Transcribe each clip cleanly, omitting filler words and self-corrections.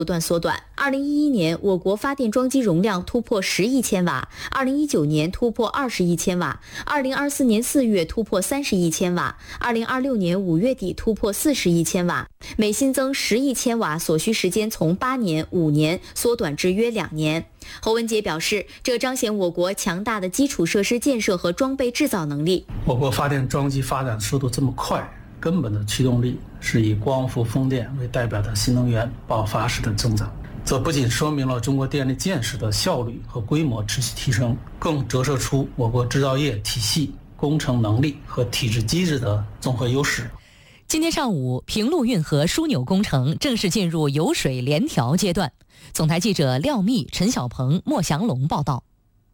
不断缩短。2011年，我国发电装机容量突破10亿千瓦，2019年突破20亿千瓦，2024年4月突破30亿千瓦，2026年5月底突破40亿千瓦。每新增10亿千瓦所需时间从8年、5年缩短至约2年。侯文杰表示，这彰显我国强大的基础设施建设和装备制造能力。 我国发电装机发展速度这么快，根本的驱动力是以光伏、风电为代表的新能源爆发式的增长。这不仅说明了中国电力建设的效率和规模持续提升，更折射出我国制造业体系、工程能力和体制机制的综合优势。 今天上午，平陆运河枢纽工程正式进入油水联调阶段。总台记者廖密、陈小鹏、莫祥龙报道。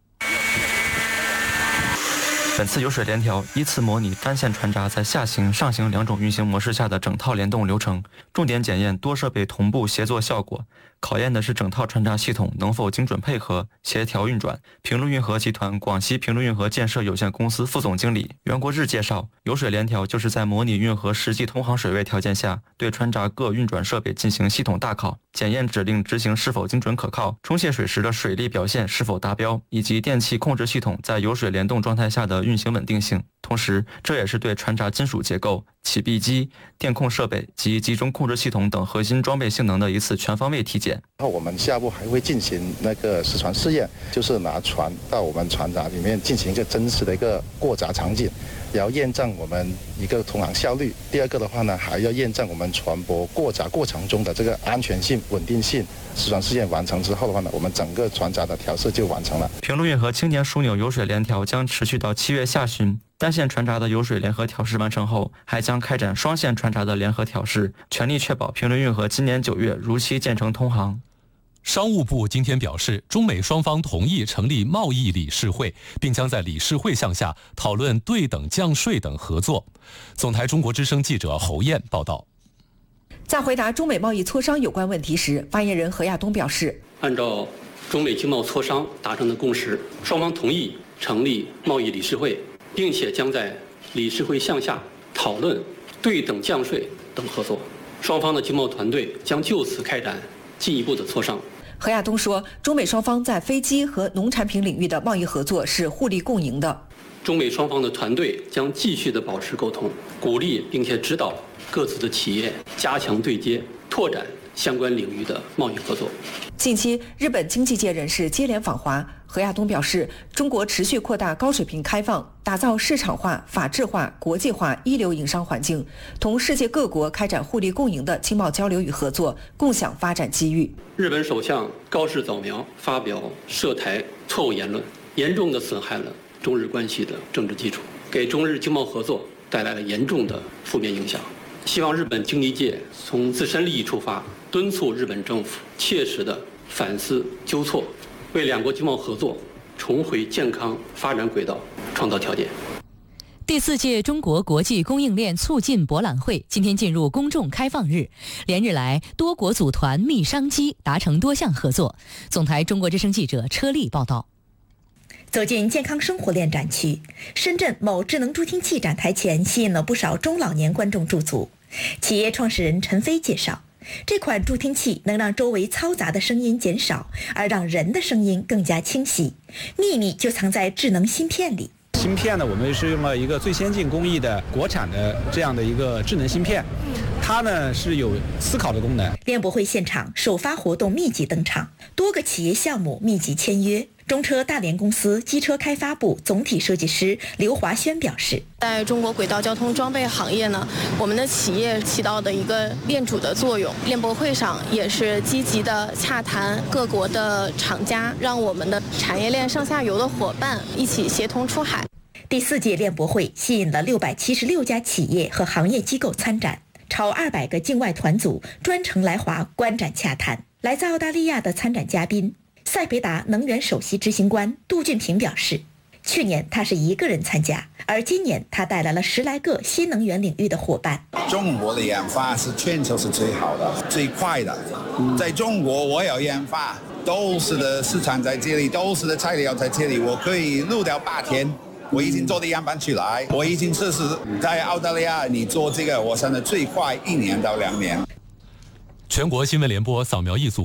本次油水联调依次模拟单线船闸在下行、上行2种运行模式下的整套联动流程，重点检验多设备同步协作效果，考验的是整套船闸系统能否精准配合、协调运转。平陆运河集团广西平陆运河建设有限公司副总经理袁国志介绍，油水联调就是在模拟运河实际通航水位条件下，对船闸各运转设备进行系统大考，检验指令执行是否精准可靠，冲卸水时的水力表现是否达标，以及电气控制系统在油水联动状态下的运行稳定性。同时，这也是对船闸金属结构、起闭机、电控设备及集中控制系统等核心装备性能的一次全方位体检。 然后我们下步还会进行那个实船试验，就是拿船到我们船闸里面进行一个真实的一个过闸场景，也要验证我们一个通航效率。第二个的话呢，还要验证我们船舶过闸过程中的这个安全性、稳定性。实船试验完成之后的话呢，我们整个船闸的调试就完成了。 平陆运河青年枢纽油水联调将持续到7月下旬。单线船闸的油水联合调试完成后，还将开展双线船闸的联合调试，全力确保平陆运河今年9月如期建成通航。 商务部今天表示，中美双方同意成立贸易理事会，并将在理事会项下讨论对等降税等合作。总台中国之声记者侯燕报道。 在回答中美贸易磋商有关问题时，发言人何亚东表示， 按照中美经贸磋商达成的共识，双方同意成立贸易理事会，并且将在理事会项下讨论对等降税等合作。双方的经贸团队将就此开展进一步的磋商。 何亚东说，中美双方在飞机和农产品领域的贸易合作是互利共赢的。 中美双方的团队将继续的保持沟通，鼓励并且指导各自的企业加强对接，拓展相关领域的贸易合作。 近期，日本经济界人士接连访华。何亚东表示，中国持续扩大高水平开放，打造市场化、法治化、国际化一流营商环境，同世界各国开展互利共赢的经贸交流与合作，共享发展机遇。 日本首相高市早苗发表涉台错误言论，严重地损害了中日关系的政治基础，给中日经贸合作带来了严重的负面影响。希望日本经济界从自身利益出发，敦促日本政府切实地反思纠错，为两国经贸合作重回健康发展轨道创造条件。 第4届中国国际供应链促进博览会今天进入公众开放日，连日来多国组团密商机，达成多项合作。总台中国之声记者车丽报道。 走进健康生活链展区，深圳某智能助听器展台前吸引了不少中老年观众驻足。企业创始人陈飞介绍，这款助听器能让周围嘈杂的声音减少，而让人的声音更加清晰。秘密就藏在智能芯片里。 芯片呢，我们是用了一个最先进工艺的国产的这样的一个智能芯片，它呢是有思考的功能。 联博会现场首发活动密集登场，多个企业项目密集签约。中车大连公司机车开发部总体设计师刘华轩表示， 在中国轨道交通装备行业呢，我们的企业起到的一个链主的作用。联博会上也是积极的洽谈各国的厂家，让我们的产业链上下游的伙伴一起协同出海。 第4届联博会吸引了676家企业和行业机构参展，超200个境外团组专程来华观展洽谈。来自澳大利亚的参展嘉宾赛培达能源首席执行官杜俊平表示，去年他是一个人参加，而今年他带来了10来个新能源领域的伙伴。 中国的研发是全球是最好的、最快的。在中国我有研发，都是的市场在这里，都是的材料在这里，我可以录掉8天。我已经做的样板出来，我已经测试在澳大利亚，你做这个，我现在最快1年到2年。 全国新闻联播扫描一组